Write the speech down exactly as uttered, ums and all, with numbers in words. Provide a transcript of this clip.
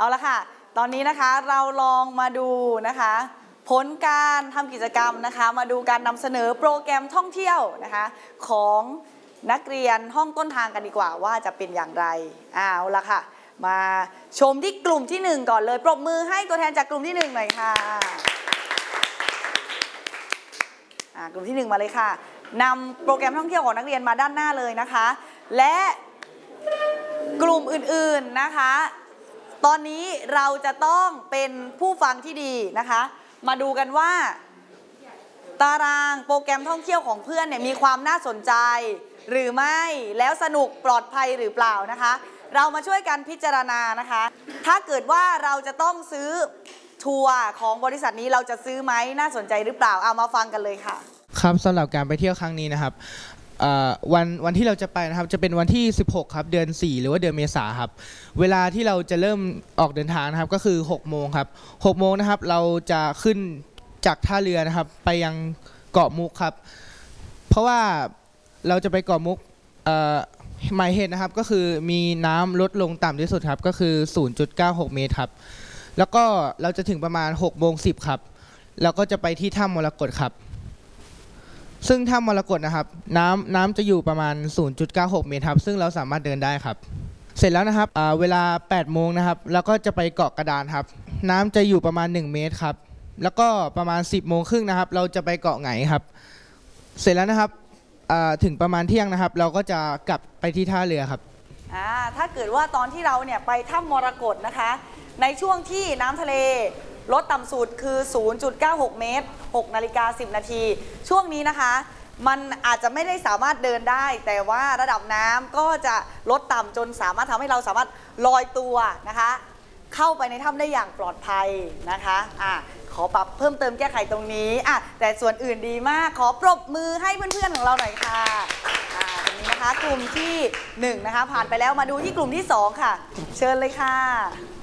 เอาละค่ะตอนนี้นะคะเราลองมาดูนะคะผลการทำกิจกรรมนะคะมาดูการนำเสนอโปรแกรมท่องเที่ยวนะคะของนักเรียนห้องต้นทางกันดีกว่าว่าจะเป็นอย่างไรเอาละค่ะมาชมที่กลุ่มที่หนึ่งก่อนเลยปรบมือให้ตัวแทนจากกลุ่มที่หนึ่งหน่อยค่ะกลุ่มที่หนึ่งมาเลยค่ะนำโปรแกรมท่องเที่ยวของนักเรียนมาด้านหน้าเลยนะคะและกลุ่มอื่นๆนะคะตอนนี้เราจะต้องเป็นผู้ฟังที่ดีนะคะมาดูกันว่าตารางโปรแกรมท่องเที่ยวของเพื่อนเนี่ยมีความน่าสนใจหรือไม่แล้วสนุกปลอดภัยหรือเปล่านะคะเรามาช่วยกันพิจารณานะคะถ้าเกิดว่าเราจะต้องซื้อทัวร์ของบริษัทนี้เราจะซื้อไหมน่าสนใจหรือเปล่าเอามาฟังกันเลยค่ะครับสำหรับการไปเที่ยวครั้งนี้นะครับวันวันที่เราจะไปนะครับจะเป็นวันที่สิบหกครับเดือนสี่หรือว่าเดือนเมษาครับเวลาที่เราจะเริ่มออกเดินทางนะครับก็คือหกโมงครับหกโมงนะครับเราจะขึ้นจากท่าเรือนะครับไปยังเกาะมุกครับเพราะว่าเราจะไปเกาะมุกหมายเหตุนะครับก็คือมีน้ำลดลงต่ำที่สุดครับก็คือ ศูนย์จุดเก้าหก เมตรครับแล้วก็เราจะถึงประมาณหกโมงสิบครับแล้วก็จะไปที่ถ้ำมรกตครับซึ่งถ้ำมรกตนะครับน้ำน้ำจะอยู่ประมาณ ศูนย์จุดเก้าหก เมตรครับซึ่งเราสามารถเดินได้ครับเสร็จแล้วนะครับเวลาแปดโมงนะครับแล้วก็จะไปเกาะกระดานครับน้ำจะอยู่ประมาณหนึ่งเมตรครับแล้วก็ประมาณสิบโมงครึ่งนะครับเราจะไปเกาะไหงครับเสร็จแล้วนะครับถึงประมาณเที่ยงนะครับเราก็จะกลับไปที่ท่าเรือครับถ้าเกิดว่าตอนที่เราเนี่ยไปถ้ำมรกตนะคะในช่วงที่น้ำทะเลลดต่ำสุดคือ ศูนย์จุดเก้าหก เมตรหกนาฬิกาสิบนาทีช่วงนี้นะคะมันอาจจะไม่ได้สามารถเดินได้แต่ว่าระดับน้ำก็จะลดต่ำจนสามารถทำให้เราสามารถลอยตัวนะคะเข้าไปในถ้ำได้อย่างปลอดภัยนะคะอ่ะขอปรับเพิ่มเติมแก้ไขตรงนี้อ่ะแต่ส่วนอื่นดีมากขอปรบมือให้เพื่อนๆของเราหน่อยค่ะอ่าตรงนี้นะคะกลุ่มที่หนึ่งนะคะผ่านไปแล้วมาดูที่กลุ่มที่สองค่ะเชิญเลยค่ะ